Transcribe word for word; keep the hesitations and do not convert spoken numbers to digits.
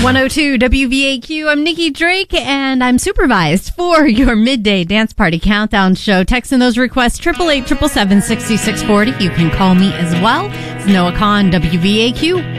one oh two W V A Q. I'm Nikki Drake, and I'm supervised for your midday dance party countdown show. Text in those requests, triple eight, triple seven, sixty-six forty. You can call me as well. It's Noah Kahn, W V A Q.